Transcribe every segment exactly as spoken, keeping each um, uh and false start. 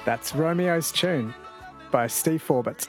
That's Romeo's Tune by Steve Forbett.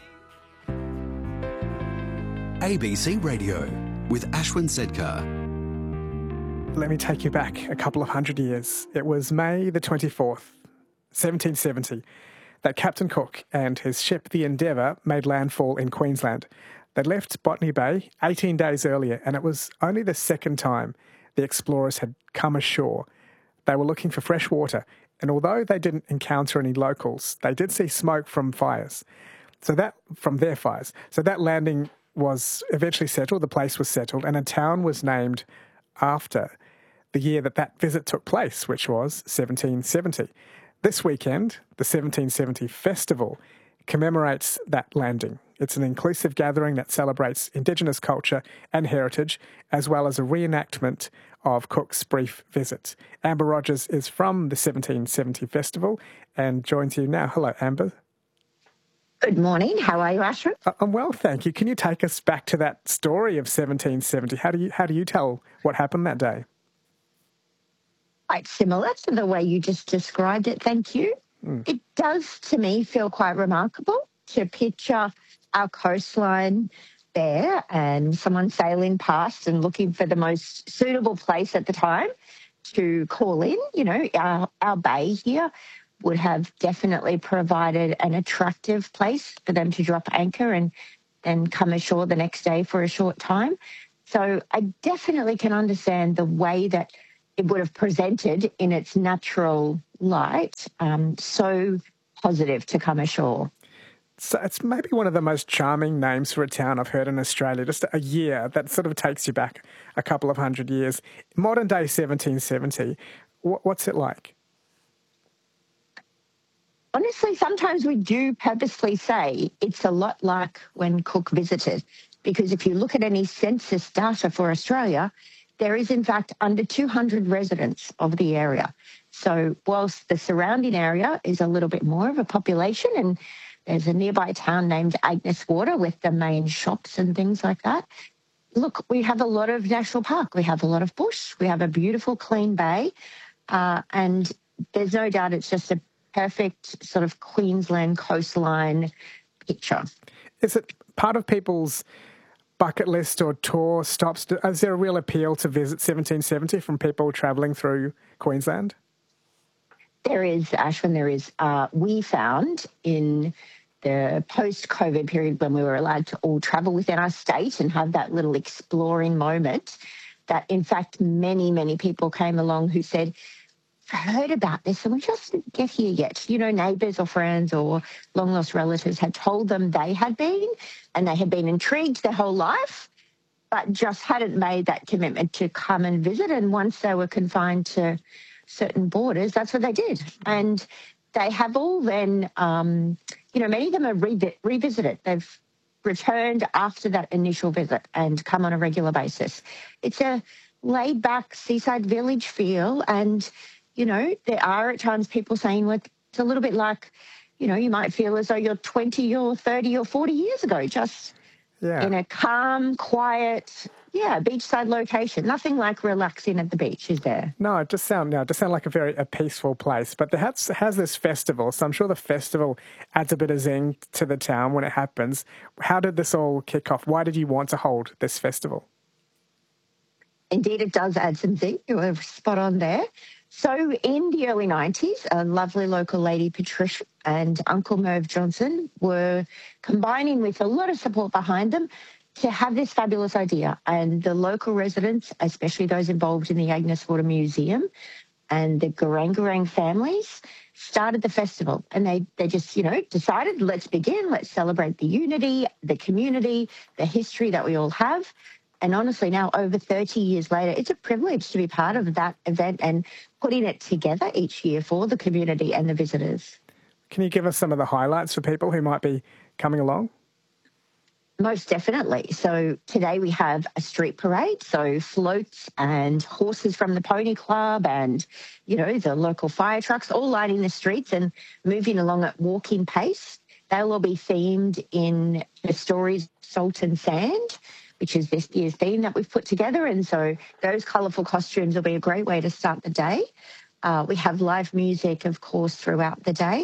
A B C Radio with Ashwin Sedkar. Let me take you back a couple of hundred years. It was May the twenty-fourth, seventeen seventy, that Captain Cook and his ship the Endeavour made landfall in Queensland. They left Botany Bay eighteen days earlier, and it was only the second time the explorers had come ashore. They were looking for fresh water, and although they didn't encounter any locals, they did see smoke from fires. So that from their fires. So that landing was eventually settled, the place was settled, and a town was named after the year that that visit took place, which was seventeen seventy. This weekend, the seventeen seventy Festival commemorates that landing. It's an inclusive gathering that celebrates Indigenous culture and heritage, as well as a reenactment of Cook's brief visit. Amber Rogers is from the seventeen seventy Festival and joins you now. Hello, Amber. Good morning. How are you, Ashwin? I'm well, thank you. Can you take us back to that story of seventeen seventy? How do you how do you tell what happened that day? Quite similar to the way you just described it, thank you. Mm. It does, to me, feel quite remarkable to picture our coastline there and someone sailing past and looking for the most suitable place at the time to call in. You know, our, our bay here would have definitely provided an attractive place for them to drop anchor and then come ashore the next day for a short time. So I definitely can understand the way that it would have presented in its natural light, um, so positive to come ashore. So it's maybe one of the most charming names for a town I've heard in Australia, just a year that sort of takes you back a couple of hundred years. Modern day seventeen seventy, what's it like? Honestly, sometimes we do purposely say it's a lot like when Cook visited, because if you look at any census data for Australia, there is in fact under two hundred residents of the area. So whilst the surrounding area is a little bit more of a population, and there's a nearby town named Agnes Water with the main shops and things like that, look, we have a lot of national park, we have a lot of bush, we have a beautiful clean bay, uh, and there's no doubt it's just a perfect sort of Queensland coastline picture. Is it part of people's bucket list or tour stops? Is there a real appeal to visit seventeen seventy from people travelling through Queensland? There is, Ashwin, there is. Uh, we found in the post-COVID period when we were allowed to all travel within our state and have that little exploring moment, that in fact many, many people came along who said, I heard about this and we just didn't get here yet. You know, neighbours or friends or long-lost relatives had told them they had been and they had been intrigued their whole life, but just hadn't made that commitment to come and visit. And once they were confined to certain borders, that's what they did. And they have all then, um, you know, many of them have re- revisited. They've returned after that initial visit and come on a regular basis. It's a laid-back seaside village feel, and you know, there are at times people saying, well, it's a little bit like, you know, you might feel as though you're twenty or thirty or forty years ago, just yeah. in a calm, quiet, yeah, beachside location. Nothing like relaxing at the beach, is there? No, it just sound no, it just sound like a very a peaceful place. But there has, has this festival, so I'm sure the festival adds a bit of zing to the town when it happens. How did this all kick off? Why did you want to hold this festival? Indeed, it does add some zing. You were spot on there. So in the early nineties, a lovely local lady, Patricia, and Uncle Merv Johnson were combining with a lot of support behind them to have this fabulous idea. And the local residents, especially those involved in the Agnes Water Museum and the Garangarang families, started the festival. And they, they just, you know, decided, let's begin, let's celebrate the unity, the community, the history that we all have. And honestly, now over thirty years later, it's a privilege to be part of that event and putting it together each year for the community and the visitors. Can you give us some of the highlights for people who might be coming along? Most definitely. So today we have a street parade, so floats and horses from the Pony Club and, you know, the local fire trucks all lining the streets and moving along at walking pace. They'll all be themed in the stories Salt and Sand, which is this year's theme that we've put together. And so those colourful costumes will be a great way to start the day. Uh, we have live music, of course, throughout the day.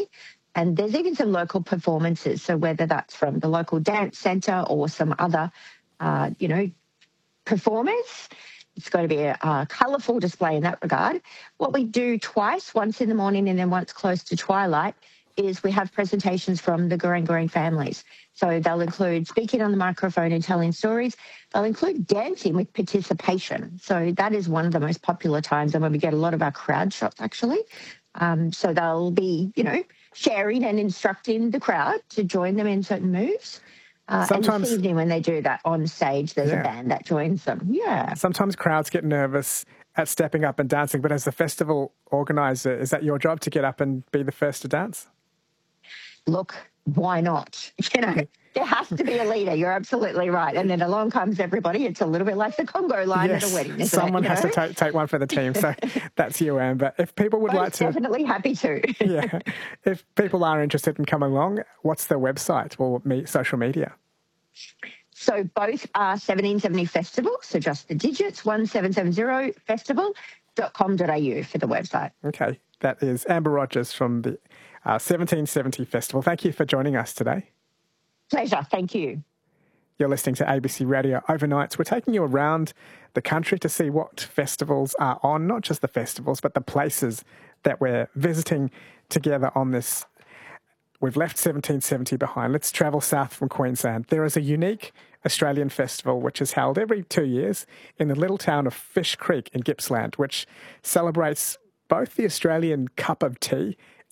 And there's even some local performances. So whether that's from the local dance centre or some other, uh, you know, performers, it's going to be a, a colourful display in that regard. What we do twice, once in the morning and then once close to twilight, is we have presentations from the Gureng Gureng families. So they'll include speaking on the microphone and telling stories. They'll include dancing with participation. So that is one of the most popular times and when we get a lot of our crowd shots, actually. Um, so they'll be, you know, sharing and instructing the crowd to join them in certain moves. Uh, Sometimes, and this evening when they do that on stage, there's yeah. a band that joins them. Yeah. Sometimes crowds get nervous at stepping up and dancing, but as the festival organiser, is that your job to get up and be the first to dance? Look, why not? You know, there has to be a leader. You're absolutely right. And then along comes everybody. It's a little bit like the Congo line yes, at a wedding, isn't someone it, has know? to take, take one for the team. So that's you, Amber. If people would Most like to... definitely happy to. yeah. If people are interested in coming along, what's their website or me, social media? So both are seventeen seventy Festival, so just the digits, one seven seven zero festival dot com dot a u for the website. Okay, that is Amber Rogers from the uh, seventeen seventy Festival. Thank you for joining us today. Pleasure, thank you. You're listening to A B C Radio Overnights. We're taking you around the country to see what festivals are on, not just the festivals, but the places that we're visiting together on this. We've left seventeen seventy behind. Let's travel south from Queensland. There is a unique Australian festival which is held every two years in the little town of Fish Creek in Gippsland, which celebrates both the Australian cup of tea